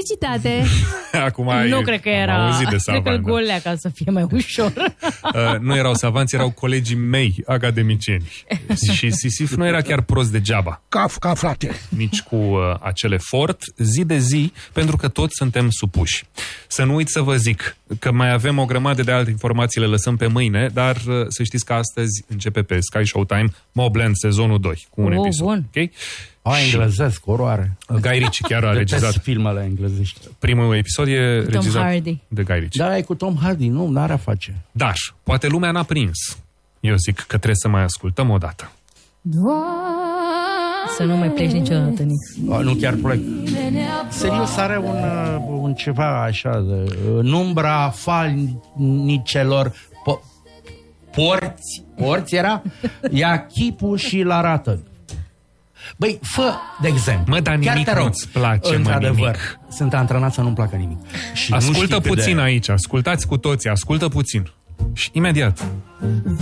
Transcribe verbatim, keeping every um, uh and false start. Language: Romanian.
Felicitate! Acum ai, nu cred că era... de cred că-l golea ca să fie mai ușor. uh, nu erau savanți, erau colegii mei, academicieni. Și Sisif nu era chiar prost degeaba. Kafka, frate. Nici cu uh, acel efort, zi de zi, pentru că toți suntem supuși. Să nu uit să vă zic că mai avem o grămadă de alte informații, le lăsăm pe mâine, dar uh, să știți că astăzi începe pe Sky Showtime Mobland sezonul doi, cu un oh, episod. Bun. Okay? A, englezesc, oroare. Guy Ritchie chiar a regizat filmele englezești. primul episod, e Tom regizat Hardy. de Guy Ritchie. Da, e cu Tom Hardy, nu, n-are a face. Dar, poate lumea n-a prins. Eu zic că trebuie să mai ascultăm o dată. Să nu mai pleci niciodată, Nix. A, nu chiar plec. Serios, are un, un ceva așa de... În umbra falnicelor po- porți, porți era, ia chipul și îl arată. Băi, fă, de exemplu. Mă, dar nimic nu-ți place, mă, nimic. Sunt antrenat să nu-mi placă nimic. Și ascultă nu puțin de... aici, ascultați cu toții, ascultă puțin. Și imediat.